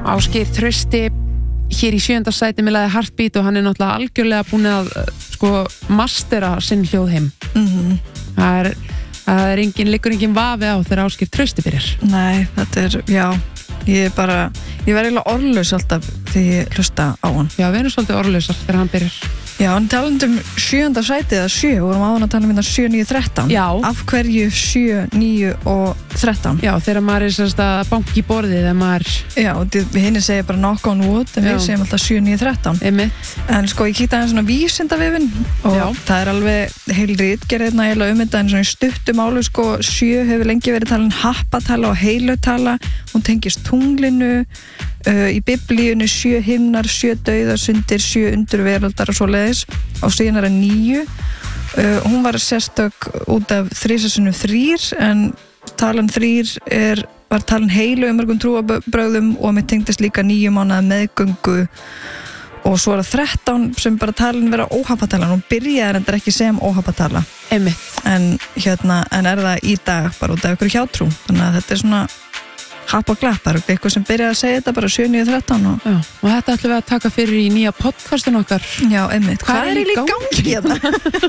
Ásgeir Trausti hér í 7. sæti með lagið Heartbeat og hann náttúrulega algjörlega búin að mastera sinn hljóðheim. Það liggur engin vafi á þegar Ásgeir Trausti byrjar. Nei, þetta já, ég verð eiginlega orðlaus alltaf þegar ég hlusta á hann. Já, við erum svolítið orðlausar þegar hann byrjar. Já, en talandi 7. sæti eða 7, vorum áðan að tala um 7, 9, 13. Já. Af hverju 7, 9 og 13? Já, þegar maður semst að banki í borðið þegar maður... Já, við hinni segja bara knock on wood, en við segjum alltaf 7, 9, 13. Einmitt. En ég kíkti aðeins svona vísindavefinn og það alveg heil ritgerð eiginlega þetta en svona í stuttum máli 7 hefur lengi verið talin happatala og heilutala, hún tengist tunglinu, í biblíunni 7 himnar, 7 dauðasundir, 7 undurveraldar og svoleiðis og síðan það 9. Hún var sérstök út af 3 en talan 3 var talan heilu mörgum trúarbrögðum og mér tengdist líka 9 mánaða meðgöngu og svo það 13 sem bara talin vera óhappatala. Hún byrjaði reyndar ekki sem óhappatala. Einmitt. En það í dag bara út af ykkur hjátrú. Þannig að þetta svona happ og glappar, eitthvað sem byrjaði að segja þetta bara 7, 9, 13 og þetta ætlum við að taka fyrir í nýja podcastinu okkar. Já, einmitt. Hvað er í gangi hérna?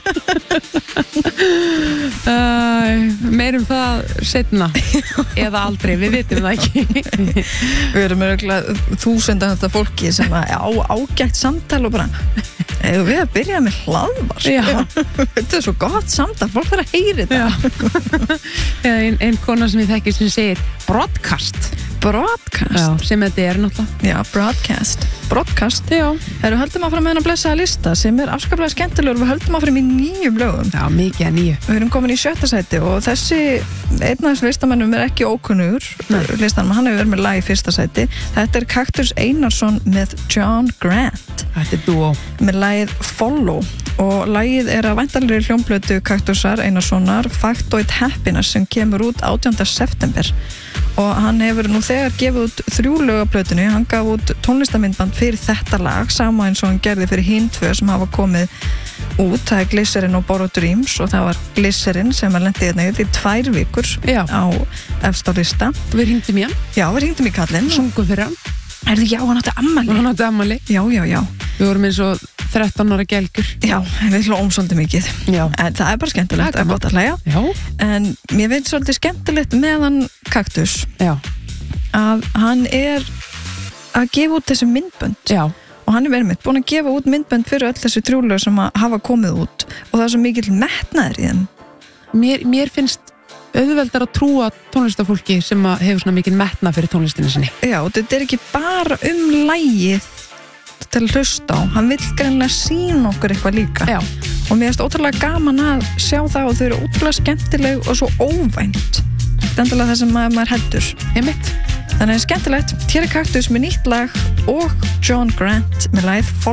Meirum það seinna eða aldrei, við vitum það ekki. Við erum örgulega 1000 fólki sem ágætt samtal og bara við að byrja með hlaðvarp. Þetta er svo gott samtal, fólk þarf að heyri þetta. Ein kona sem ég þekki sem segir broadcast. Já, sem þetta náttúrulega. Já, broadcast. Já. Við höldum áfram með hennar blessaða lista sem afskaplega skemmtilegur og við höldum áfram í 9 lögum. Já, mikið að 9. Við erum komin í 7. sæti og þessi einn af þessum listamennum ekki ókunnugur. Listanum, hann hefur verið með lag í 1. sæti. Þetta Kaktus Einarsson með John Grant. Þetta dúó. Með lagið Follow og lagið að væntanlegri hljómplötu Kaktusar Einarssonar Factoid Happiness sem kemur út 18. september og hann hefur nú þegar gefið út 3 lög af plötunni. Hann gaf út tónlistamindband fyrir þetta lag sama eins og hann gerði fyrir hin 2 sem hafa komið út. Það Glycerin og Borrowed Dreams og það var Glycerin sem lendi í 2 vikur á efst á lista. Við hringdum í hann. Já, við hringdum í kallinn. Sungum fyrir hann. Já, hann átti ammali. Já. Við vorum eins og 13 ára gelgur. Já, við hlóum svolítið mikið. Já. En það bara skemmtilegt að gott að hlæja. Já. En mér finnst svolítið skemmtilegt með hann Kaktus. Já. Að hann að gefa út þessi myndbönd. Já. Og hann búin að gefa út myndbönd fyrir öll þessi 3 lög sem hafa komið út og það er svo mikill metnaður í þeim. Mér finnst auðveldar að trúa tónlistafólki sem hefur svona mikinn metnað fyrir tónlistinni sinni. Já, þetta ekki bara lagið til að hlusta á. Hann vill greinilega sýna okkur eitthvað líka. Já. Og mér finnst ótrúlega gaman að sjá það og þau eru ótrúlega skemmtileg og svo óvænt. Þetta endalega það sem maður heldur. Einmitt. Þannig skemmtilegt. Hér Kaktus með nýtt lag og John Grant með lagið